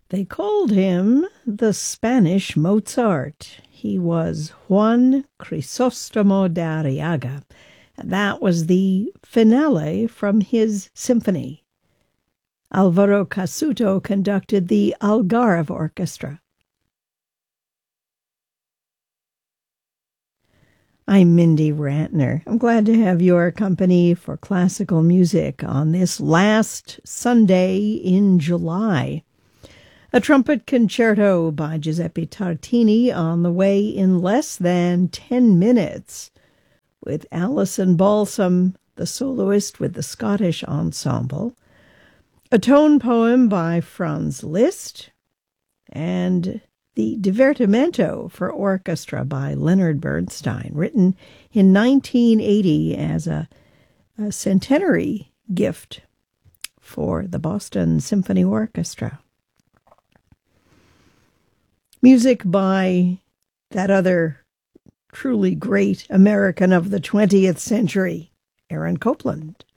They called him the Spanish Mozart. He was Juan Crisostomo de Arriaga. That was the finale from his symphony. Alvaro Casuto conducted the Algarve Orchestra. I'm Mindy Rantner. I'm glad to have your company for classical music on this last Sunday in July. A trumpet concerto by Giuseppe Tartini on the way in less than 10 minutes, with Alison Balsam, the soloist with the Scottish Ensemble, a tone poem by Franz Liszt, and the Divertimento for Orchestra by Leonard Bernstein, written in 1980 as a centenary gift for the Boston Symphony Orchestra. Music by that other truly great American of the 20th century, Aaron Copland.